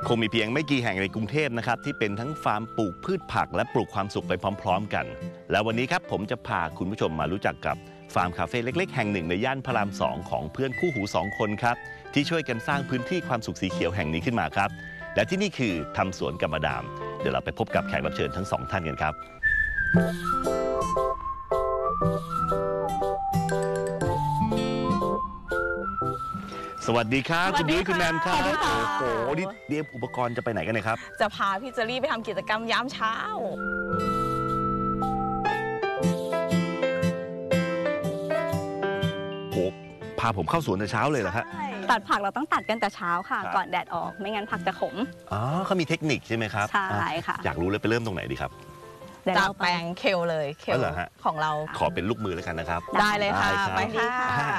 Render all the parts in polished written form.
คงมีเพียงไม่กี่แห่งในกรุงเทพนะครับที่เป็นทั้งฟาร์มปลูกพืชผักและปลูกความสุขไปพร้อมๆกันแล้ววันนี้ครับผมจะพาคุณผู้ชมมารู้จักกับฟาร์มคาเฟ่เล็กๆแห่งหนึ่งในย่านพระราม2ของเพื่อนคู่หู2คนครับที่ช่วยกันสร้างพื้นที่ความสุขสีเขียวแห่งนี้ขึ้นมาครับและที่นี่คือทำสวนกับมาดามเดี๋ยวเราไปพบกับแขกรับเชิญทั้งสองท่านกันครับสวัสดีครับคุณนุ้ยคุณแนนครับโอ้โหนี่เตรียมอุปกรณ์จะไปไหนกันเนี่ยครับจะพาพี่เจอรี่ไปทำกิจกรรมยามเช้าโอ้พาผมเข้าสวนแต่เช้าเลยเหรอครับตัดผักเราต้องตัดกันแต่เช้าค่ะก่อนแดดออกไม่งั้นผักจะขมอ๋อเขามีเทคนิคใช่ไหมครับใช่ค่ะอยากรู้เลยไปเริ่มตรงไหนดีครับจากแปลงเคลเลยเคลของเราขอเป็นลูกมือแล้วกันนะครับได้เลยค่ะไปค่ะ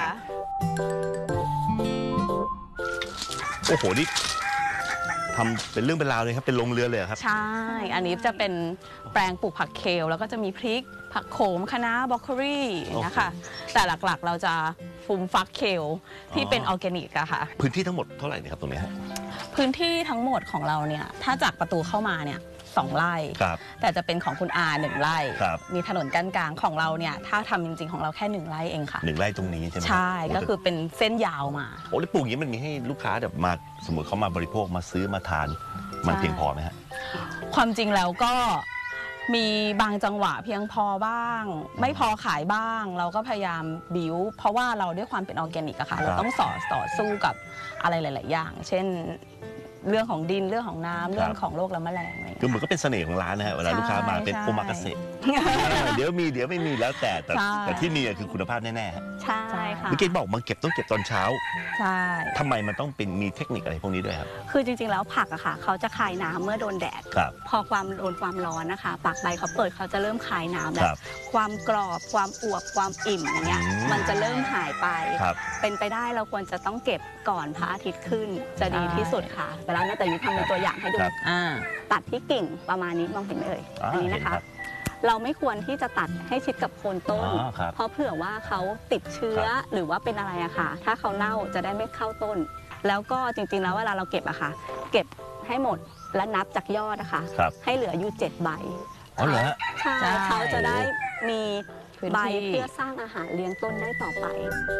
โอ้โหนี่ทำเป็นเรื่องเป็นราวเลยครับเป็นโรงเรือนเลยครับใช่อันนี้จะเป็นแปลงปลูกผักเคลแล้วก็จะมีพริกผักโขมคะน้าบรอกโคลีนะคะแต่หลักๆเราจะฟูมฟักเคลที่เป็นออร์แกนิกอะค่ะพื้นที่ทั้งหมดเท่าไหร่นะครับตรงนี้พื้นที่ทั้งหมดของเราเนี่ยถ้าจากประตูเข้ามาเนี่ย2 ไร่แต่จะเป็นของคุณอา1 ไร่มีถนนกั้นกลางของเราเนี่ยถ้าทำจริงๆของเราแค่1 ไร่เองค่ะ 1 ไร่ตรงนี้ใช่ไหมใช่ก็คือเป็นเส้นยาวมาโอ้แล้วปลูกอย่างนี้มันมีให้ลูกค้าแบบมาสมมติเขามาบริโภคมาซื้อมาทานมันเพียงพอไหมฮะความจริงแล้วก็มีบางจังหวะเพียงพอบ้างไม่พอขายบ้างเราก็พยายามบิ้วเพราะว่าเราด้วยความเป็นออร์แกนิกอะค่ะเราต้องต่อสู้กับอะไรหลายๆอย่างเช่นเรื่องของดินเรื่องของน้ำเรื่องของโรคและแมลงอะไรคือมันก็เป็นเสน่ห์ของร้านนะฮะเวลาลูกค้ามาเป็นโอมากาเสะเดี๋ยวมีเดี๋ยวไม่มีแล้วแต่ที่มีคือคุณภาพแน่ๆใช่ค่ะเมื่อกี้บอกมาต้องเก็บตอนเช้าใช่ทำไมมันต้องเป็นมีเทคนิคอะไรพวกนี้ด้วยครับคือจริงๆแล้วผักอะค่ะเขาจะคายน้ำเมื่อโดนแดดพอโดนความร้อนนะคะปากใบเขาเปิดเขาจะเริ่มคายน้ำแล้วความกรอบความอวบความอิ่มอย่างเงี้ยมันจะเริ่มหายไปเป็นไปได้เราควรจะต้องเก็บก่อนพระอาทิตย์ขึ้นจะดีที่สุดค่ะเวลาแต่ยุทำเป็นตัวอย่างให้ดูตัดที่กิ่งประมาณนี้มองเห็นเลยอันนี้นะคะเราไม่ควรที่จะตัดให้ชิดกับโคนต้นเพราะเผื่อว่าเขาติดเชื้อหรือว่าเป็นอะไรอะค่ะถ้าเขาเน่าจะได้ไม่เข้าต้นแล้วก็จริงๆแล้วเวลาเราเก็บอะค่ะเก็บให้หมดและนับจากยอดนะคะให้เหลืออยู่7 ใบใช่เขาจะได้มีใบเพื่อสร้างอาหารเลี้ยงต้นได้ต่อไป